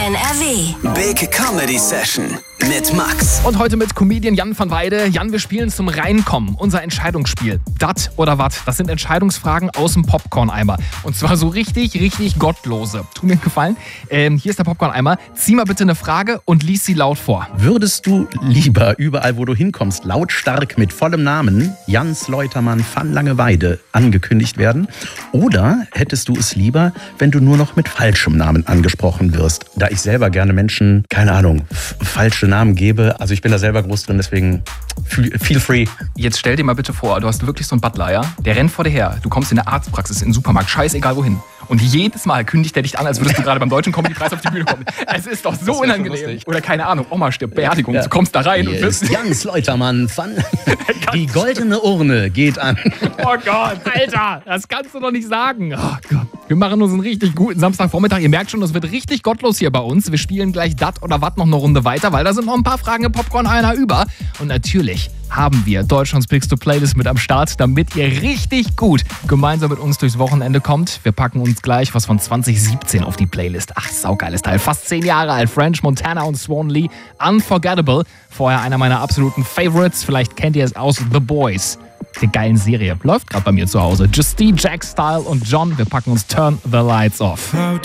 NRW. Big Comedy Session mit Max. Und heute mit Comedian Jan van Weide. Jan, wir spielen zum Reinkommen. Unser Entscheidungsspiel. Dat oder wat? Das sind Entscheidungsfragen aus dem Popcorn-Eimer. Und zwar so richtig gottlose. Tu mir einen Gefallen. Hier ist der Popcorn-Eimer. Zieh mal bitte eine Frage und lies sie laut vor. Würdest du lieber überall, wo du hinkommst, lautstark mit vollem Namen Jans Leutermann van Langeweide angekündigt werden? Oder hättest du es lieber, wenn du nur noch mit falschem Namen angesprochen wirst? Da ich selber gerne Menschen, keine Ahnung, falsche Namen gebe, also ich bin da selber groß drin, deswegen feel free. Jetzt stell dir mal bitte vor, du hast wirklich so einen Butler, ja? Der rennt vor dir her. Du kommst in eine Arztpraxis, in den Supermarkt, scheißegal wohin. Und jedes Mal kündigt er dich an, als würdest du gerade beim Deutschen Comedy-Preis auf die Bühne kommen. Es ist doch so unangenehm. Oder keine Ahnung, Oma stirbt, Beerdigung. Ja. Du kommst da rein und wirst... Jans Leutermann van... Die goldene Urne geht an. Oh Gott, Alter, das kannst du doch nicht sagen. Oh Gott. Wir machen uns einen richtig guten Samstagvormittag. Ihr merkt schon, das wird richtig gottlos hier bei uns. Wir spielen gleich dat oder wat noch eine Runde weiter, weil da sind noch ein paar Fragen im Popcorn einer über. Und natürlich haben wir Deutschlands bigste Playlist mit am Start, damit ihr richtig gut gemeinsam mit uns durchs Wochenende kommt. Wir packen uns gleich was von 2017 auf die Playlist. Ach, saugeiles Teil. Fast 10 Jahre alt. French Montana und Swan Lee. Unforgettable. Vorher einer meiner absoluten Favorites. Vielleicht kennt ihr es aus The Boys. Die geilen Serie. Läuft gerade bei mir zu Hause. Justine, Jack Style und John. Wir packen uns Turn the Lights Off.